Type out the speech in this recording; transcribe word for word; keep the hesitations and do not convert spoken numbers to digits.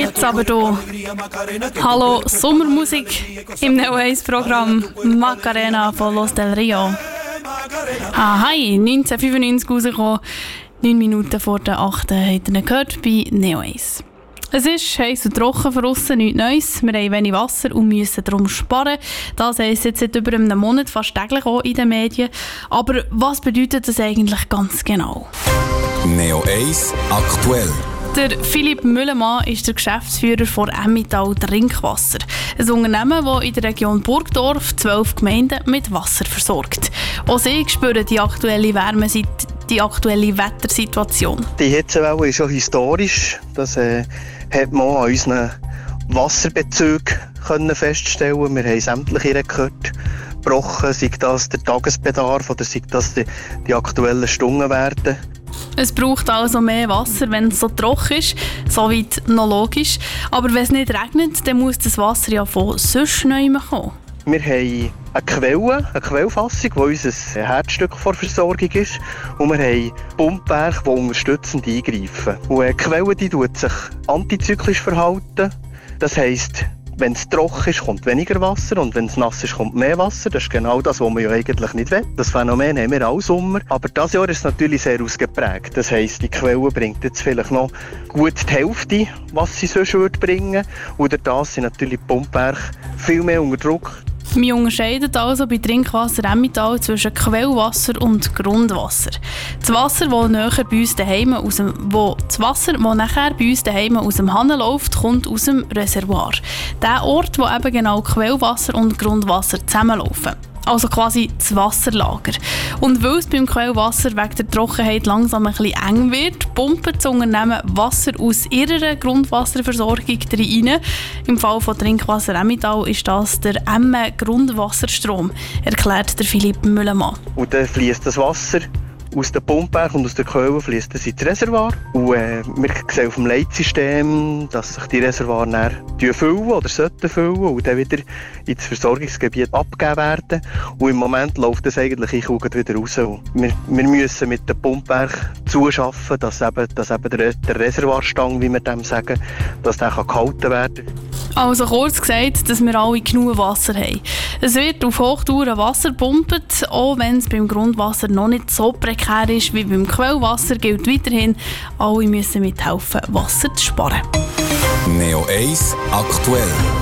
Jetzt aber hier. Hallo, Sommermusik im Neo eins Programm Macarena von Los del Rio. Ah, hi, neunzehnhundertfünfundneunzig rausgekommen, neun Minuten vor der achten habt ihr ihn gehört bei Neo eins. Es ist heiß und trocken von aussen, nichts Neues. Wir haben wenig Wasser und müssen darum sparen. Das heisst jetzt seit über einem Monat fast täglich auch in den Medien. Aber was bedeutet das eigentlich ganz genau? Neo eins aktuell. Der Philipp Müllemann ist der Geschäftsführer von Emmental Trinkwasser. Ein Unternehmen, das in der Region Burgdorf zwölf Gemeinden mit Wasser versorgt. Auch sie spüren die aktuelle Wärmeseit die aktuelle Wettersituation. Die Hitzewelle ist schon historisch. Das äh, hat man auch an unseren Wasserbezügen können feststellen. Wir haben sämtliche Rekorde gebrochen, sei das der Tagesbedarf oder sei das die, die aktuellen Stundenwerte. Es braucht also mehr Wasser, wenn es so trocken ist, soweit noch logisch. Aber wenn es nicht regnet, dann muss das Wasser ja von sonst neu kommen. Wir haben eine Quelle, eine Quellfassung, die unser Herzstück der Versorgung ist. Und wir haben Pumpwerke, die unterstützend eingreifen. Und eine Quelle die tut sich antizyklisch verhalten. Das heisst, wenn es trocken ist, kommt weniger Wasser und wenn es nass ist, kommt mehr Wasser. Das ist genau das, was man ja eigentlich nicht will. Das Phänomen haben wir auch Sommer. Aber dieses Jahr ist es natürlich sehr ausgeprägt. Das heisst, die Quelle bringt jetzt vielleicht noch gut die Hälfte, was sie sonst würde bringen. Und durch das sind natürlich die Pumpwerke viel mehr unter Druck. Wir unterscheiden also bei Trinkwasser Emmental zwischen Quellwasser und Grundwasser. Das Wasser, das nachher bei uns daheim aus dem, wo, das Wasser, das nachher bei uns daheim aus dem Hahn läuft, kommt aus dem Reservoir. Der Ort, wo eben genau Quellwasser und Grundwasser zusammenlaufen. Also quasi das Wasserlager. Und weil es beim Quellwasser wegen der Trockenheit langsam ein bisschen eng wird, pumpen das Unternehmen Wasser aus ihrer Grundwasserversorgung rein. Im Fall von Trinkwasser Emmental ist das der Emme-Grundwasserstrom, erklärt der Philipp Müllemann. Und dann fließt das Wasser aus den Pumpwerken und aus der Quelle fließt es ins Reservoir. Und äh, wir sehen auf dem Leitsystem, dass sich die Reservoire dann füllen oder sollten füllen und dann wieder ins Versorgungsgebiet abgegeben werden. Und im Moment läuft das eigentlich ich wieder raus. Wir, wir müssen mit den Pumpwerken zuschaffen, dass eben, dass eben der, der Reservoirstang, wie wir dem sagen, dass der kann gehalten werden kann. Also kurz gesagt, dass wir alle genug Wasser haben. Es wird auf Hochtouren Wasser gepumpt, auch wenn es beim Grundwasser noch nicht so prekär ist wie beim Quellwasser, gilt weiterhin, alle müssen mithelfen, Wasser zu sparen. Neo eins aktuell.